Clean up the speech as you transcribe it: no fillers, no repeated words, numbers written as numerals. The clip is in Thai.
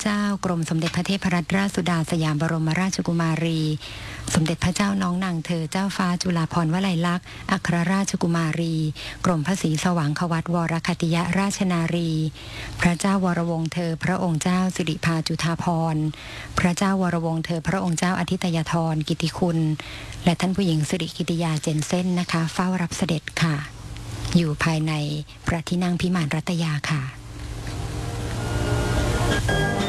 เจ้ากรมสมเด็จพระเทพรัตนราชสุดาสยามบรมราชกุมารี สมเด็จพระเจ้าน้องนางเธอเจ้าฟ้าจุฬาภรณ์วลัยลักษณ์อัครราชกุมารีกรมพระศรีสว่างควัตวรคติยราชนารี พระเจ้าวรวงศ์เธอพระองค์เจ้าสิริภาจุฑาภรณ์พระเจ้าวรวงศ์เธอพระองค์เจ้าอธิตยธรกิติคุณและท่านผู้หญิงสิริกิติยาเจนเซ่นนะคะเฝ้ารับเสด็จค่ะอยู่ภายในพระที่นั่งพิมานรัตยาค่ะ